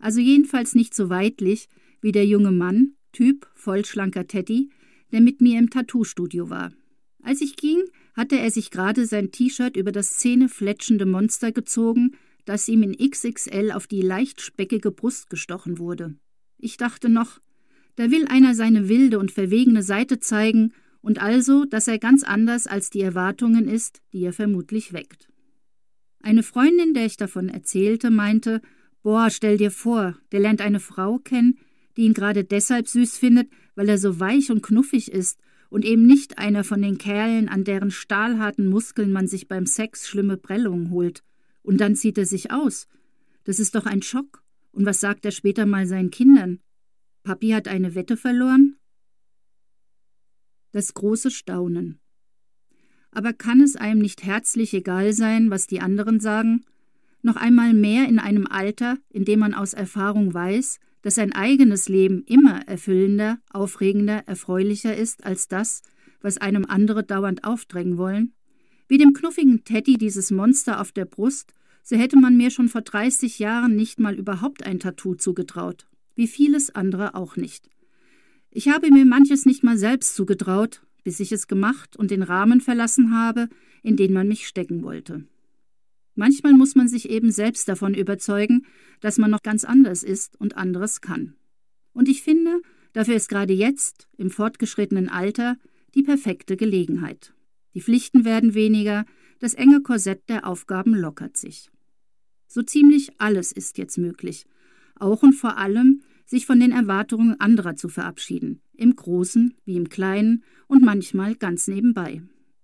Also jedenfalls nicht so weidlich wie der junge Mann, Typ vollschlanker Teddy, der mit mir im Tattoo-Studio war. Als ich ging, hatte er sich gerade sein T-Shirt über das zähnefletschende Monster gezogen, das ihm in XXL auf die leicht speckige Brust gestochen wurde. Ich dachte noch, da will einer seine wilde und verwegene Seite zeigen und also, dass er ganz anders als die Erwartungen ist, die er vermutlich weckt. Eine Freundin, der ich davon erzählte, meinte, »Boah, stell dir vor, der lernt eine Frau kennen, die ihn gerade deshalb süß findet, weil er so weich und knuffig ist und eben nicht einer von den Kerlen, an deren stahlharten Muskeln man sich beim Sex schlimme Prellungen holt. Und dann zieht er sich aus. Das ist doch ein Schock. Und was sagt er später mal seinen Kindern? Papi hat eine Wette verloren?« Das große Staunen. Aber kann es einem nicht herzlich egal sein, was die anderen sagen? Noch einmal mehr in einem Alter, in dem man aus Erfahrung weiß, dass sein eigenes Leben immer erfüllender, aufregender, erfreulicher ist als das, was einem andere dauernd aufdrängen wollen? Wie dem knuffigen Teddy dieses Monster auf der Brust, so hätte man mir schon vor 30 Jahren nicht mal überhaupt ein Tattoo zugetraut. Wie vieles andere auch nicht. Ich habe mir manches nicht mal selbst zugetraut, bis ich es gemacht und den Rahmen verlassen habe, in den man mich stecken wollte. Manchmal muss man sich eben selbst davon überzeugen, dass man noch ganz anders ist und anderes kann. Und ich finde, dafür ist gerade jetzt, im fortgeschrittenen Alter, die perfekte Gelegenheit. Die Pflichten werden weniger, das enge Korsett der Aufgaben lockert sich. So ziemlich alles ist jetzt möglich, auch und vor allem, sich von den Erwartungen anderer zu verabschieden, im Großen wie im Kleinen und manchmal ganz nebenbei.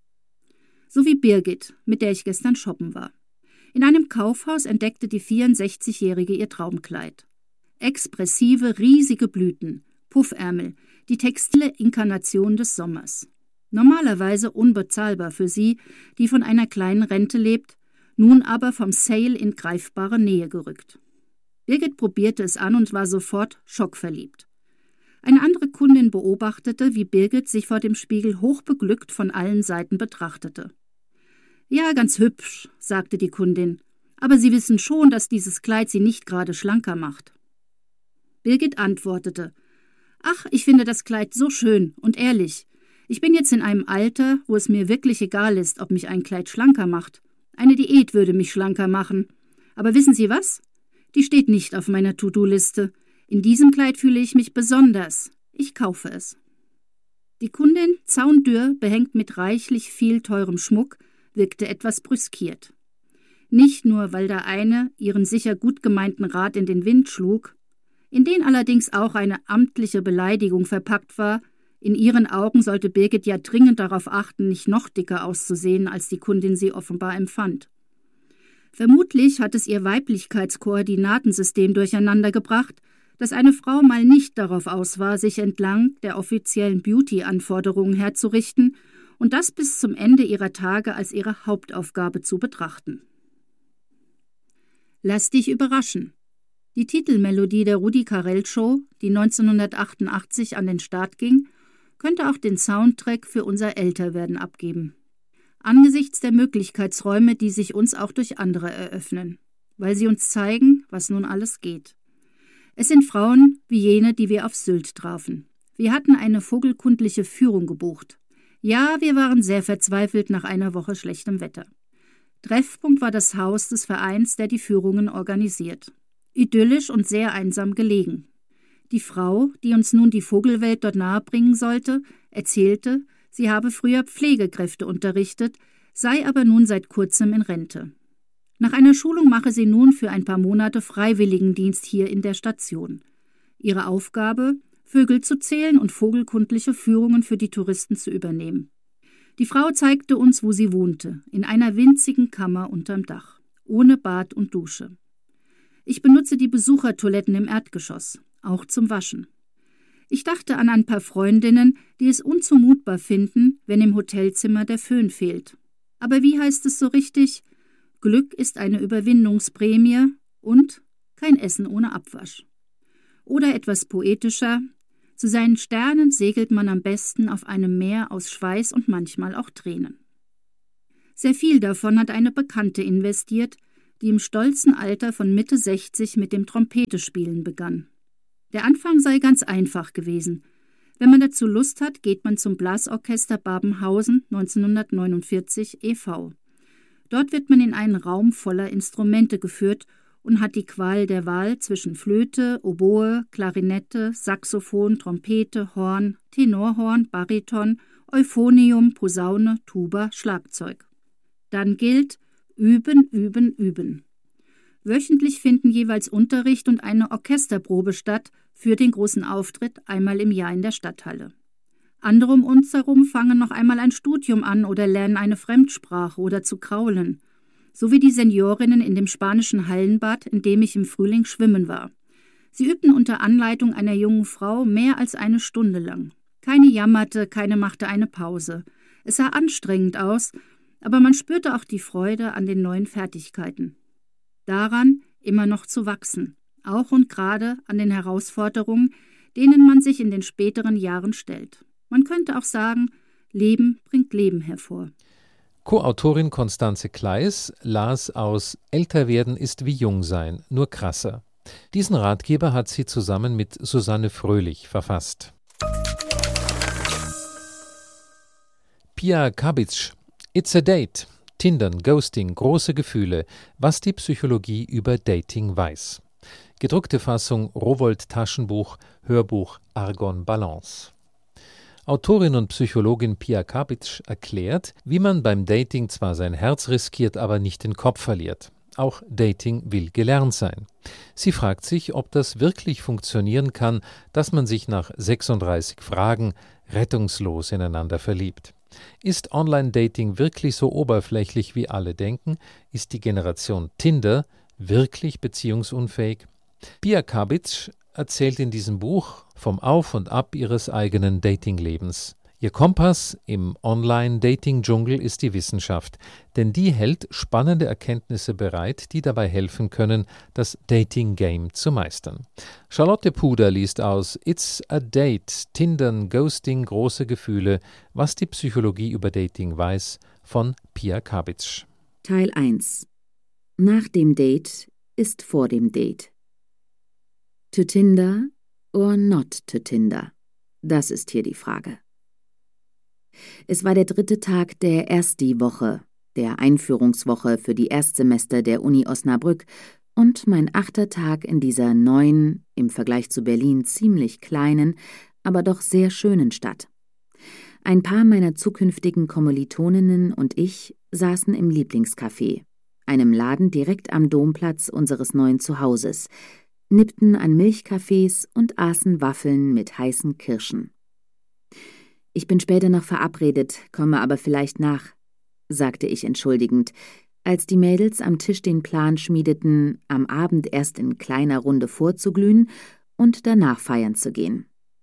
So wie Birgit, mit der ich gestern shoppen war. In einem Kaufhaus entdeckte die 64-Jährige ihr Traumkleid. Expressive, riesige Blüten, Puffärmel, die textile Inkarnation des Sommers. Normalerweise unbezahlbar für sie, die von einer kleinen Rente lebt, nun aber vom Sale in greifbare Nähe gerückt. Birgit probierte es an und war sofort schockverliebt. Eine andere Kundin beobachtete, wie Birgit sich vor dem Spiegel hochbeglückt von allen Seiten betrachtete. »Ja, ganz hübsch«, sagte die Kundin, »aber Sie wissen schon, dass dieses Kleid Sie nicht gerade schlanker macht.« Birgit antwortete, »Ach, ich finde das Kleid so schön und ehrlich. Ich bin jetzt in einem Alter, wo es mir wirklich egal ist, ob mich ein Kleid schlanker macht. Eine Diät würde mich schlanker machen. Aber wissen Sie was? Die steht nicht auf meiner To-Do-Liste. In diesem Kleid fühle ich mich besonders. Ich kaufe es.« Die Kundin, zaundürr, behängt mit reichlich viel teurem Schmuck, wirkte etwas brüskiert. Nicht nur, weil der eine ihren sicher gut gemeinten Rat in den Wind schlug, in den allerdings auch eine amtliche Beleidigung verpackt war. In ihren Augen sollte Birgit ja dringend darauf achten, nicht noch dicker auszusehen, als die Kundin sie offenbar empfand. Vermutlich hat es ihr Weiblichkeitskoordinatensystem durcheinandergebracht, dass eine Frau mal nicht darauf aus war, sich entlang der offiziellen Beauty-Anforderungen herzurichten und das bis zum Ende ihrer Tage als ihre Hauptaufgabe zu betrachten. Lass dich überraschen. Die Titelmelodie der Rudi Carrell Show, die 1988 an den Start ging, könnte auch den Soundtrack für unser Älterwerden abgeben. Angesichts der Möglichkeitsräume, die sich uns auch durch andere eröffnen, weil sie uns zeigen, was nun alles geht. Es sind Frauen wie jene, die wir auf Sylt trafen. Wir hatten eine vogelkundliche Führung gebucht. Ja, wir waren sehr verzweifelt nach einer Woche schlechtem Wetter. Treffpunkt war das Haus des Vereins, der die Führungen organisiert. Idyllisch und sehr einsam gelegen. Die Frau, die uns nun die Vogelwelt dort nahebringen sollte, erzählte, sie habe früher Pflegekräfte unterrichtet, sei aber nun seit kurzem in Rente. Nach einer Schulung mache sie nun für ein paar Monate Freiwilligendienst hier in der Station. Ihre Aufgabe: Vögel zu zählen und vogelkundliche Führungen für die Touristen zu übernehmen. Die Frau zeigte uns, wo sie wohnte, in einer winzigen Kammer unterm Dach, ohne Bad und Dusche. Ich benutze die Besuchertoiletten im Erdgeschoss, auch zum Waschen. Ich dachte an ein paar Freundinnen, die es unzumutbar finden, wenn im Hotelzimmer der Föhn fehlt. Aber wie heißt es so richtig? Glück ist eine Überwindungsprämie und kein Essen ohne Abwasch. Oder etwas poetischer: Zu seinen Sternen segelt man am besten auf einem Meer aus Schweiß und manchmal auch Tränen. Sehr viel davon hat eine Bekannte investiert, die im stolzen Alter von Mitte 60 mit dem Trompetespielen begann. Der Anfang sei ganz einfach gewesen. Wenn man dazu Lust hat, geht man zum Blasorchester Babenhausen 1949 e.V. Dort wird man in einen Raum voller Instrumente geführt und hat die Qual der Wahl zwischen Flöte, Oboe, Klarinette, Saxophon, Trompete, Horn, Tenorhorn, Bariton, Euphonium, Posaune, Tuba, Schlagzeug. Dann gilt üben, üben, üben. Wöchentlich finden jeweils Unterricht und eine Orchesterprobe statt für den großen Auftritt einmal im Jahr in der Stadthalle. Andere um uns herum fangen noch einmal ein Studium an oder lernen eine Fremdsprache oder zu kraulen. So wie die Seniorinnen in dem spanischen Hallenbad, in dem ich im Frühling schwimmen war. Sie übten unter Anleitung einer jungen Frau mehr als eine Stunde lang. Keine jammerte, keine machte eine Pause. Es sah anstrengend aus, aber man spürte auch die Freude an den neuen Fertigkeiten. Daran, immer noch zu wachsen, auch und gerade an den Herausforderungen, denen man sich in den späteren Jahren stellt. Man könnte auch sagen, Leben bringt Leben hervor. Co-Autorin Constanze Kleis las aus »Älter werden ist wie jung sein, nur krasser«. Diesen Ratgeber hat sie zusammen mit Susanne Fröhlich verfasst. Pia Kabitsch, It's a Date. Tindern, Ghosting, große Gefühle, was die Psychologie über Dating weiß. Gedruckte Fassung Rowohlt Taschenbuch, Hörbuch Argon Balance. Autorin und Psychologin Pia Kabitsch erklärt, wie man beim Dating zwar sein Herz riskiert, aber nicht den Kopf verliert. Auch Dating will gelernt sein. Sie fragt sich, ob das wirklich funktionieren kann, dass man sich nach 36 Fragen rettungslos ineinander verliebt. Ist Online-Dating wirklich so oberflächlich, wie alle denken? Ist die Generation Tinder wirklich beziehungsunfähig? Pia Kabitsch erzählt in diesem Buch vom Auf und Ab ihres eigenen Datinglebens. Ihr Kompass im Online-Dating-Dschungel ist die Wissenschaft, denn die hält spannende Erkenntnisse bereit, die dabei helfen können, das Dating-Game zu meistern. Charlotte Puder liest aus It's a Date, Tindern, Ghosting, große Gefühle, was die Psychologie über Dating weiß, von Pia Kabitsch. Teil 1. Nach dem Date ist vor dem Date. To Tinder or not to Tinder? Das ist hier die Frage. Es war der 3. Tag der Ersti-Woche, der Einführungswoche für die Erstsemester der Uni Osnabrück und mein 8. Tag in dieser neuen, im Vergleich zu Berlin ziemlich kleinen, aber doch sehr schönen Stadt. Ein paar meiner zukünftigen Kommilitoninnen und ich saßen im Lieblingscafé, einem Laden direkt am Domplatz unseres neuen Zuhauses, nippten an Milchkaffees und aßen Waffeln mit heißen Kirschen. »Ich bin später noch verabredet, komme aber vielleicht nach«, sagte ich entschuldigend, als die Mädels am Tisch den Plan schmiedeten, am Abend erst in kleiner Runde vorzuglühen und danach feiern zu gehen.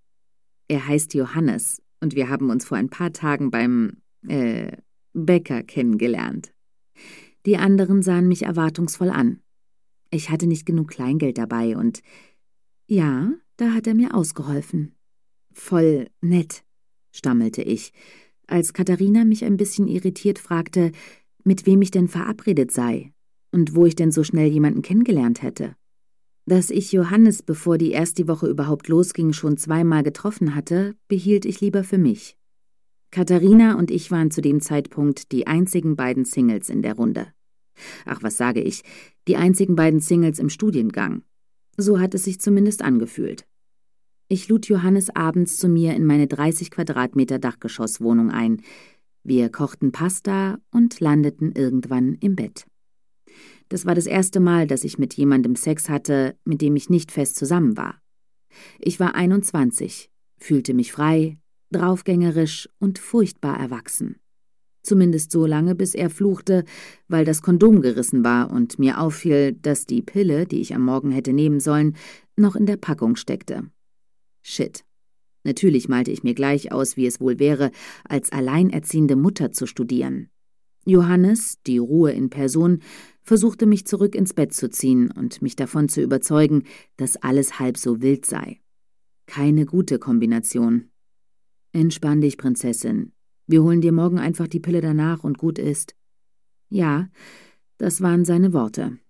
Er heißt Johannes und wir haben uns vor ein paar Tagen beim Bäcker kennengelernt. Die anderen sahen mich erwartungsvoll an. Ich hatte nicht genug Kleingeld dabei und ja, da hat er mir ausgeholfen. Voll nett, stammelte ich, als Katharina mich ein bisschen irritiert fragte, mit wem ich denn verabredet sei und wo ich denn so schnell jemanden kennengelernt hätte. Dass ich Johannes, bevor die Ersti-Woche überhaupt losging, schon 2-mal getroffen hatte, behielt ich lieber für mich. Katharina und ich waren zu dem Zeitpunkt die einzigen beiden Singles in der Runde. Ach, was sage ich, die einzigen beiden Singles im Studiengang. So hat es sich zumindest angefühlt. Ich lud Johannes abends zu mir in meine 30 Quadratmeter Dachgeschosswohnung ein. Wir kochten Pasta und landeten irgendwann im Bett. Das war das erste Mal, dass ich mit jemandem Sex hatte, mit dem ich nicht fest zusammen war. Ich war 21, fühlte mich frei, draufgängerisch und furchtbar erwachsen. Zumindest so lange, bis er fluchte, weil das Kondom gerissen war und mir auffiel, dass die Pille, die ich am Morgen hätte nehmen sollen, noch in der Packung steckte. Shit. Natürlich malte ich mir gleich aus, wie es wohl wäre, als alleinerziehende Mutter zu studieren. Johannes, die Ruhe in Person, versuchte mich zurück ins Bett zu ziehen und mich davon zu überzeugen, dass alles halb so wild sei. Keine gute Kombination. Entspann dich, Prinzessin. Wir holen dir morgen einfach die Pille danach und gut ist. Ja, das waren seine Worte.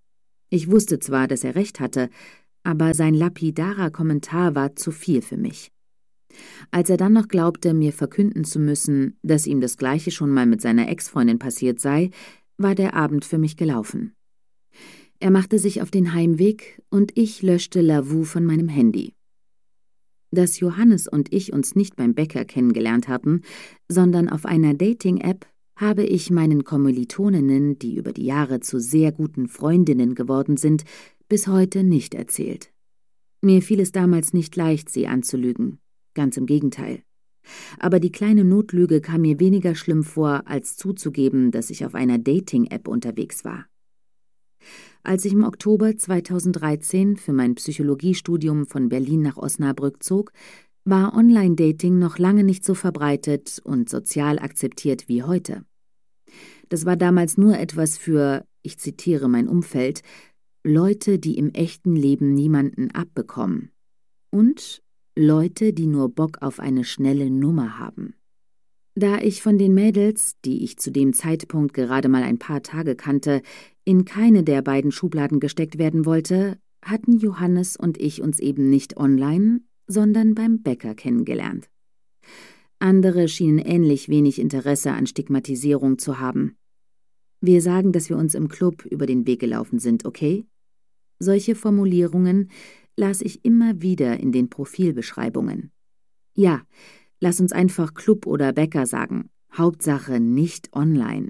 Ich wusste zwar, dass er recht hatte, aber sein lapidarer Kommentar war zu viel für mich. Als er dann noch glaubte, mir verkünden zu müssen, dass ihm das Gleiche schon mal mit seiner Ex-Freundin passiert sei, war der Abend für mich gelaufen. Er machte sich auf den Heimweg und ich löschte Lavu von meinem Handy. Dass Johannes und ich uns nicht beim Bäcker kennengelernt hatten, sondern auf einer Dating-App, habe ich meinen Kommilitoninnen, die über die Jahre zu sehr guten Freundinnen geworden sind, bis heute nicht erzählt. Mir fiel es damals nicht leicht, sie anzulügen. Ganz im Gegenteil. Aber die kleine Notlüge kam mir weniger schlimm vor, als zuzugeben, dass ich auf einer Dating-App unterwegs war. Als ich im Oktober 2013 für mein Psychologiestudium von Berlin nach Osnabrück zog, war Online-Dating noch lange nicht so verbreitet und sozial akzeptiert wie heute. Das war damals nur etwas für, ich zitiere mein Umfeld, Leute, die im echten Leben niemanden abbekommen. Und Leute, die nur Bock auf eine schnelle Nummer haben. Da ich von den Mädels, die ich zu dem Zeitpunkt gerade mal ein paar Tage kannte, in keine der beiden Schubladen gesteckt werden wollte, hatten Johannes und ich uns eben nicht online, sondern beim Bäcker kennengelernt. Andere schienen ähnlich wenig Interesse an Stigmatisierung zu haben. Wir sagen, dass wir uns im Club über den Weg gelaufen sind, okay? Solche Formulierungen las ich immer wieder in den Profilbeschreibungen. Ja, lass uns einfach Club oder Bäcker sagen. Hauptsache nicht online.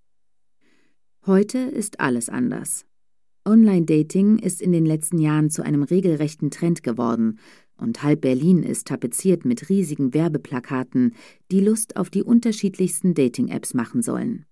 Heute ist alles anders. Online-Dating ist in den letzten Jahren zu einem regelrechten Trend geworden und halb Berlin ist tapeziert mit riesigen Werbeplakaten, die Lust auf die unterschiedlichsten Dating-Apps machen sollen.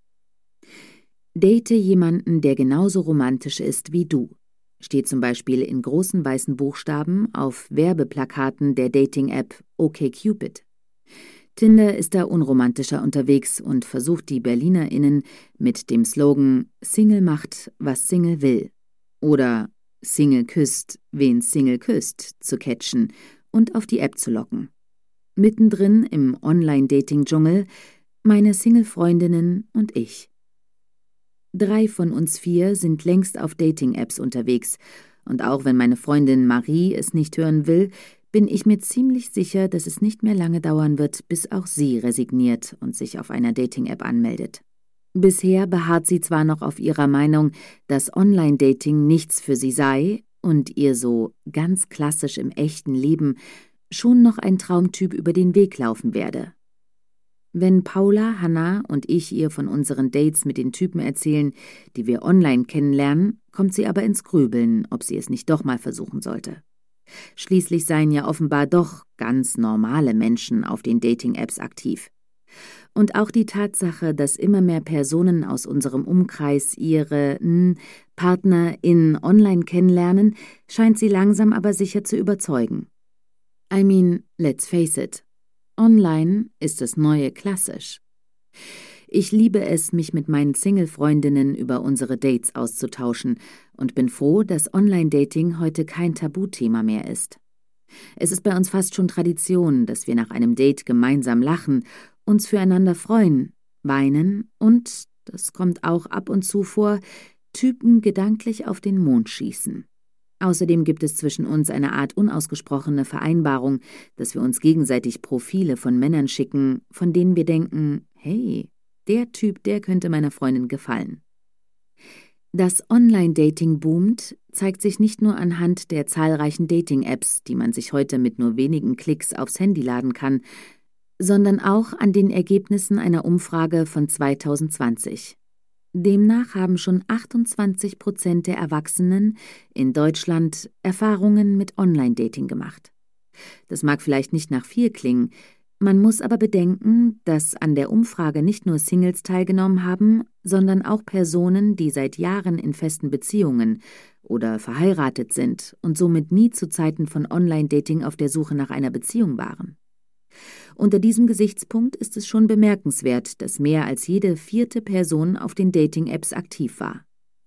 Date jemanden, der genauso romantisch ist wie du, steht zum Beispiel in großen weißen Buchstaben auf Werbeplakaten der Dating-App OkCupid. Tinder ist da unromantischer unterwegs und versucht die BerlinerInnen mit dem Slogan »Single macht, was Single will« oder »Single küsst, wen Single küsst« zu catchen und auf die App zu locken. Mittendrin im Online-Dating-Dschungel meine Single-Freundinnen und ich. 3 von uns 4 sind längst auf Dating-Apps unterwegs und auch wenn meine Freundin Marie es nicht hören will, bin ich mir ziemlich sicher, dass es nicht mehr lange dauern wird, bis auch sie resigniert und sich auf einer Dating-App anmeldet. Bisher beharrt sie zwar noch auf ihrer Meinung, dass Online-Dating nichts für sie sei und ihr so ganz klassisch im echten Leben schon noch ein Traumtyp über den Weg laufen werde. Wenn Paula, Hannah und ich ihr von unseren Dates mit den Typen erzählen, die wir online kennenlernen, kommt sie aber ins Grübeln, ob sie es nicht doch mal versuchen sollte. Schließlich seien ja offenbar doch ganz normale Menschen auf den Dating-Apps aktiv. Und auch die Tatsache, dass immer mehr Personen aus unserem Umkreis ihre PartnerInnen online kennenlernen, scheint sie langsam aber sicher zu überzeugen. I mean, let's face it. Online ist das neue klassisch. Ich liebe es, mich mit meinen Single-Freundinnen über unsere Dates auszutauschen und bin froh, dass Online-Dating heute kein Tabuthema mehr ist. Es ist bei uns fast schon Tradition, dass wir nach einem Date gemeinsam lachen, uns füreinander freuen, weinen und, das kommt auch ab und zu vor, Typen gedanklich auf den Mond schießen. Außerdem gibt es zwischen uns eine Art unausgesprochene Vereinbarung, dass wir uns gegenseitig Profile von Männern schicken, von denen wir denken, hey, der Typ, der könnte meiner Freundin gefallen. Dass Online-Dating boomt, zeigt sich nicht nur anhand der zahlreichen Dating-Apps, die man sich heute mit nur wenigen Klicks aufs Handy laden kann, sondern auch an den Ergebnissen einer Umfrage von 2020. Demnach haben schon 28% der Erwachsenen in Deutschland Erfahrungen mit Online-Dating gemacht. Das mag vielleicht nicht nach viel klingen, man muss aber bedenken, dass an der Umfrage nicht nur Singles teilgenommen haben, sondern auch Personen, die seit Jahren in festen Beziehungen oder verheiratet sind und somit nie zu Zeiten von Online-Dating auf der Suche nach einer Beziehung waren. Unter diesem Gesichtspunkt ist es schon bemerkenswert, dass mehr als jede 4. Person auf den Dating-Apps aktiv war.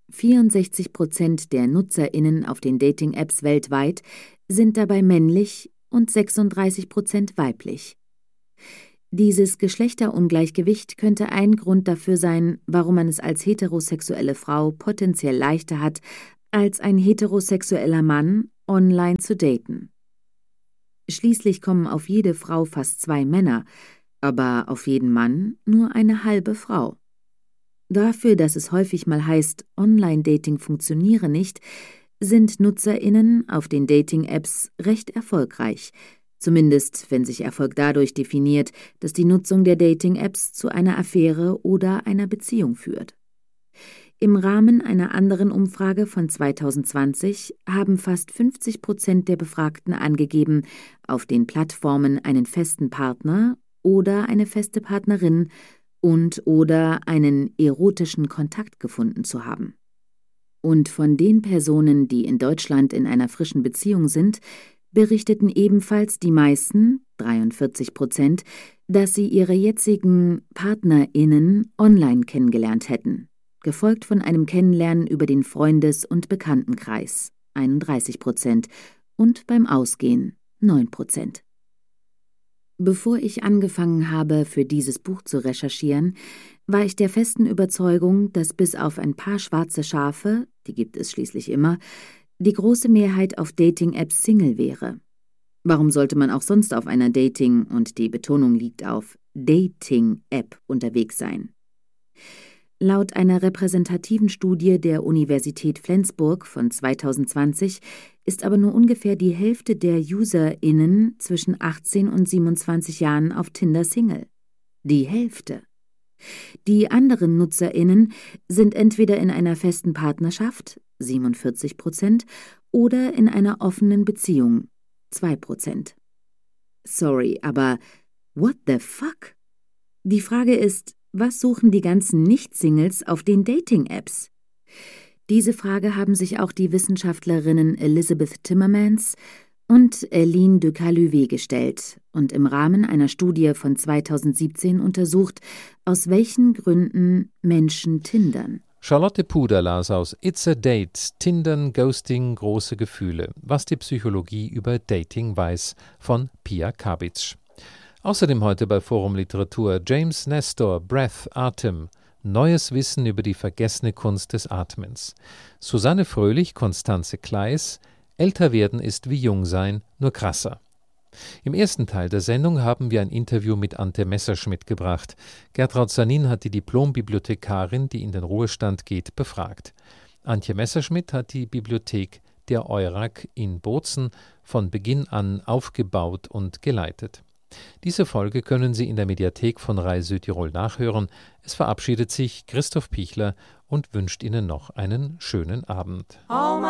64% der NutzerInnen auf den Dating-Apps weltweit sind dabei männlich und 36% weiblich. Dieses Geschlechterungleichgewicht könnte ein Grund dafür sein, warum man es als heterosexuelle Frau potenziell leichter hat, als ein heterosexueller Mann online zu daten. Schließlich kommen auf jede Frau fast 2 Männer, aber auf jeden Mann nur eine halbe Frau. Dafür, dass es häufig mal heißt, Online-Dating funktioniere nicht, sind NutzerInnen auf den Dating-Apps recht erfolgreich. Zumindest, wenn sich Erfolg dadurch definiert, dass die Nutzung der Dating-Apps zu einer Affäre oder einer Beziehung führt. Im Rahmen einer anderen Umfrage von 2020 haben fast 50% der Befragten angegeben, auf den Plattformen einen festen Partner oder eine feste Partnerin und/oder einen erotischen Kontakt gefunden zu haben. Und von den Personen, die in Deutschland in einer frischen Beziehung sind, berichteten ebenfalls die meisten, 43%, dass sie ihre jetzigen PartnerInnen online kennengelernt hätten, gefolgt von einem Kennenlernen über den Freundes- und Bekanntenkreis, 31%, und beim Ausgehen, 9%. Bevor ich angefangen habe, für dieses Buch zu recherchieren, war ich der festen Überzeugung, dass bis auf ein paar schwarze Schafe, die gibt es schließlich immer, die große Mehrheit auf Dating-Apps Single wäre. Warum sollte man auch sonst auf einer Dating- und die Betonung liegt auf Dating-App unterwegs sein? Laut einer repräsentativen Studie der Universität Flensburg von 2020 ist aber nur ungefähr die Hälfte der UserInnen zwischen 18 und 27 Jahren auf Tinder Single. Die Hälfte. Die anderen NutzerInnen sind entweder in einer festen Partnerschaft, 47%, oder in einer offenen Beziehung, 2%. Sorry, aber what the fuck? Die Frage ist, was suchen die ganzen Nicht-Singles auf den Dating-Apps? Diese Frage haben sich auch die Wissenschaftlerinnen Elizabeth Timmermans und Eline de Caluvet gestellt und im Rahmen einer Studie von 2017 untersucht, aus welchen Gründen Menschen tindern. Charlotte Puder las aus It's a Date, Tindern, Ghosting, große Gefühle, was die Psychologie über Dating weiß, von Pia Kabitsch. Außerdem heute bei Forum Literatur James Nestor, Breath, Atem, neues Wissen über die vergessene Kunst des Atmens. Susanne Fröhlich, Constanze Kleis, Älter werden ist wie jung sein, nur krasser. Im ersten Teil der Sendung haben wir ein Interview mit Antje Messerschmidt gebracht. Gertraud Sanin hat die Diplombibliothekarin, die in den Ruhestand geht, befragt. Antje Messerschmidt hat die Bibliothek der Eurac in Bozen von Beginn an aufgebaut und geleitet. Diese Folge können Sie in der Mediathek von Rai Südtirol nachhören. Es verabschiedet sich Christoph Pichler und wünscht Ihnen noch einen schönen Abend.